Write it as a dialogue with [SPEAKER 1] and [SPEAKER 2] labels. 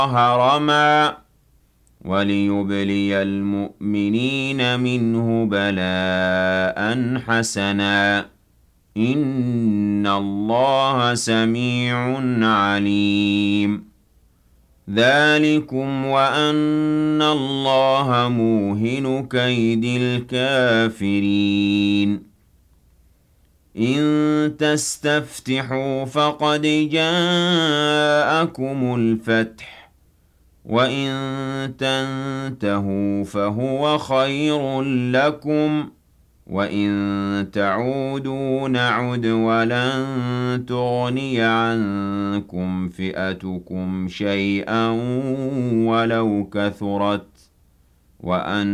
[SPEAKER 1] هَرَمًا وَلِيُبْلِيَ الْمُؤْمِنِينَ مِنْهُ بَلَاءً حَسَنًا ۚ إِنَّ اللَّهَ سَمِيعٌ عَلِيمٌ ذَٰلِكُمْ وَأَنَّ اللَّهَ مُوهِنُ كَيْدِ الْكَافِرِينَ إِن تَسْتَفْتِحُوا فَقَدْ جَاءَكُمُ الْفَتْحُ ۖ وَإِن تَنتَهُوا فَهُوَ خَيْرٌ لَّكُمْ ۖ وَإِن تَعُودُوا نَعُدْ وَلَن تُغْنِيَ عَنكُمْ فِئَتُكُمْ شَيْئًا وَلَوْ كَثُرَتْ ۚ وَأَنَّ